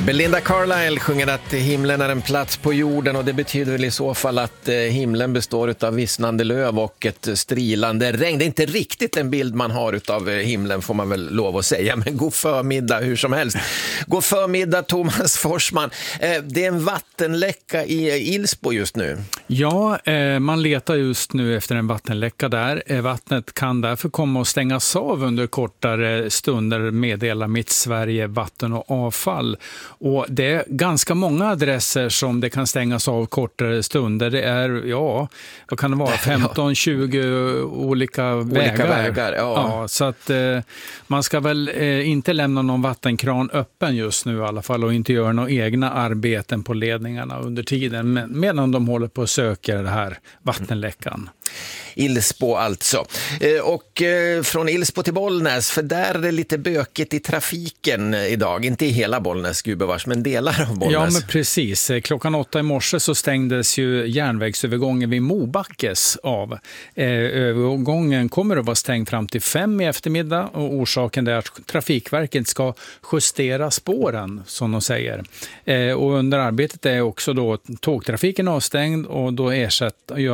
Belinda Carlisle sjunger att himlen är en plats på jorden, och det betyder väl i så fall att himlen består av vissnande löv och ett strilande regn. Det är inte riktigt en bild man har utav himlen, får man väl lov att säga, men god förmiddag hur som helst. God förmiddag Thomas Forsman. Det är en vattenläcka i Ilsbo just nu. Ja, man letar just nu efter en vattenläcka där. Vattnet kan därför komma och stängas av under kortare stunder, meddelar Mitt Sverige vatten och avfall. Och det är ganska många adresser som det kan stängas av kortare stunder. Det är, ja, vad kan det vara, 15-20 olika vägar. Ja, så att man ska väl inte lämna någon vattenkran öppen just nu i alla fall, och inte göra några egna arbeten på ledningarna under tiden medan de håller på att söka det här vattenläckan. Ilsbo alltså. Och från Ilsbo till Bollnäs, för där är det lite bökigt i trafiken idag. Inte i hela Bollnäs, gubevars, men delar av Bollnäs. Ja, men precis. Klockan 8 i morse så stängdes ju järnvägsövergången vid Mobackes av. Övergången kommer att vara stängd fram till 5 i eftermiddag, och orsaken är att Trafikverket ska justera spåren, som de säger. Och under arbetet är också då tågtrafiken avstängd, och då ersätter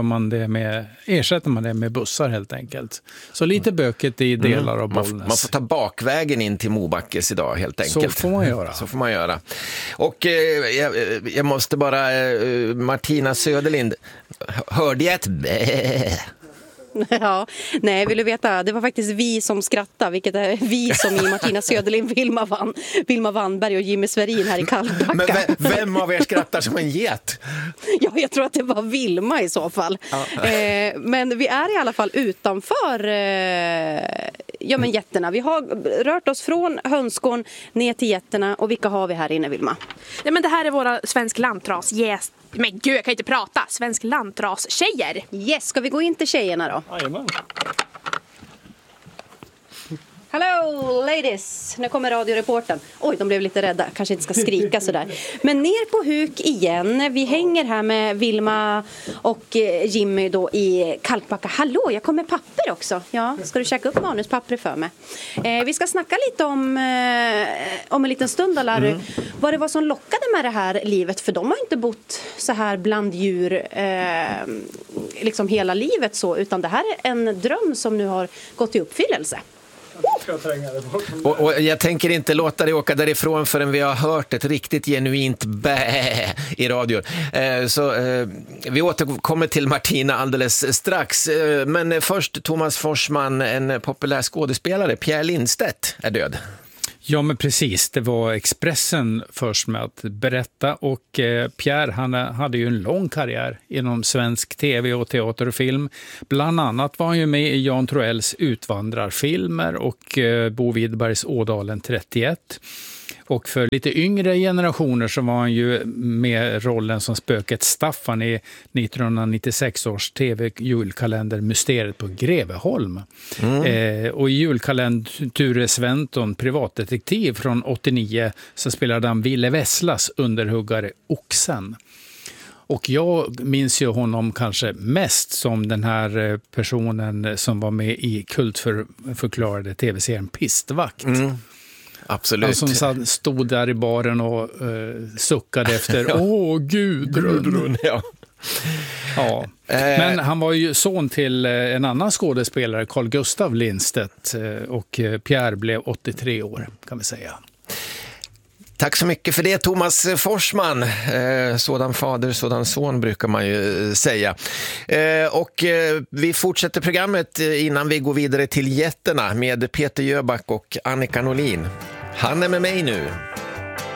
man det med bussar helt enkelt. Så lite böket i delar av Bollnäs. Man får ta bakvägen in till Mobackes idag helt enkelt. Så får man göra. Och jag måste bara, Martina Söderlind, hörde jag ett bä? Ja, nej, vill du veta, det var faktiskt vi som skrattade, vilket är vi som i Martina Söderlind, Vilma Wannberg och Jimmy Sverin här i Kallbacka. Men vem av er skrattar som en get? Ja, jag tror att det var Vilma i så fall. Ja. Men vi är i alla fall utanför jätterna. Vi har rört oss från hönsgården ner till jätterna, och vilka har vi här inne, Vilma? Nej, men det här är våra svensk lantras. Yes. Men gud, jag kan inte prata. Svensk lantras tjejer. Yes, ska vi gå in till tjejerna då? Jajamän. Hello ladies, nu kommer radioreporten. Oj, de blev lite rädda, kanske inte ska skrika sådär. Men ner på huk igen. Vi hänger här med Vilma och Jimmy då i Kalkbacka. Hallå, jag kommer papper också. Ja, ska du checka upp manuspappret för mig? Vi ska snacka lite om en liten stund, Larry. Vad det var som lockade med det här livet. För de har inte bott så här bland djur liksom hela livet så. Utan det här är en dröm som nu har gått i uppfyllelse. Och jag tänker inte låta dig åka därifrån förrän vi har hört ett riktigt genuint bä i radion. Så vi återkommer till Martina alldeles strax. Men först Thomas Forsman, en populär skådespelare, Pierre Lindstedt, är död. Ja, men precis. Det var Expressen först med att berätta, och Pierre, han hade ju en lång karriär inom svensk tv och teater och film. Bland annat var han ju med i Jan Troells Utvandrarfilmer och Bo Widbergs Ådalen 31. Och för lite yngre generationer så var han ju med rollen som spöket Staffan i 1996 års tv-julkalender Mysteriet på Greveholm. Och i julkalendern Ture Sventon, privatdetektiv från 89, så spelade han Ville Vesslas underhuggare Oxen. Och jag minns ju honom kanske mest som den här personen som var med i kultförklarade tv-serien Pistvakt. Absolut. Han som stod där i baren och suckade efter Gudrun. Ja. Men han var ju son till en annan skådespelare, Carl Gustav Lindstedt, och Pierre blev 83 år, kan vi säga. Tack så mycket för det, Thomas Forsman. Sådan fader, sådan son brukar man ju säga. Och vi fortsätter programmet innan vi går vidare till jätterna med Peter Jöback och Annika Norlin. Han är med mig nu.